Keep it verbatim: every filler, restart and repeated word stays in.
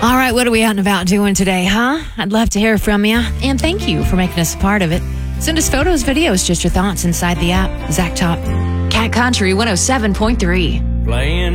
All right, what are we out and about doing today, huh? I'd love to hear from you. And thank you for making us a part of it. Send us photos, videos, just your thoughts inside the app. Zach Top, Cat Country one oh seven point three. Playing